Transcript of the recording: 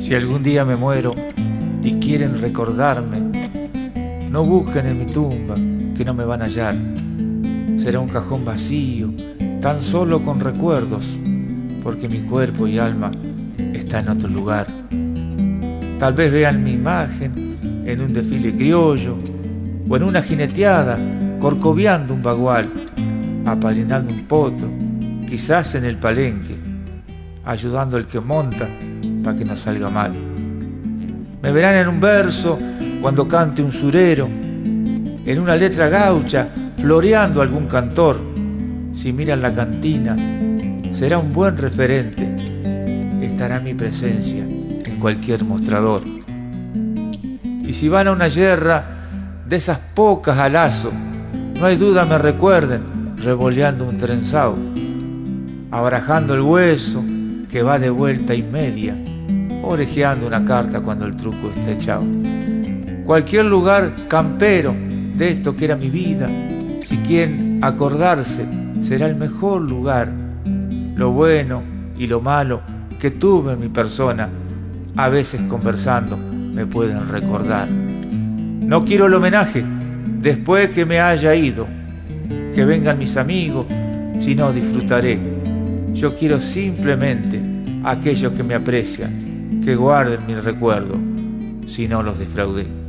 Si algún día me muero y quieren recordarme, no busquen en mi tumba, que no me van a hallar. Será un cajón vacío, tan solo con recuerdos, porque mi cuerpo y alma está en otro lugar. Tal vez vean mi imagen en un desfile criollo, o en una jineteada, corcoviando un bagual, apadrinando un potro, quizás en el palenque, ayudando al que monta para que no salga mal. Me verán en un verso cuando cante un surero, en una letra gaucha, floreando algún cantor. Si miran la cantina, será un buen referente, estará mi presencia en cualquier mostrador. Y si van a una yerra de esas pocas a lazo, no hay duda me recuerden revoleando un trenzado, abarajando el hueso que va de vuelta y media, orejeando una carta cuando el truco esté echado. Cualquier lugar campero de esto que era mi vida, si quieren acordarse, será el mejor lugar. Lo bueno y lo malo que tuve en mi persona, a veces conversando me pueden recordar. No quiero el homenaje después que me haya ido, que vengan mis amigos, si no disfrutaré. Yo quiero simplemente aquellos que me aprecian, que guarden mi recuerdo, si no los defraudé.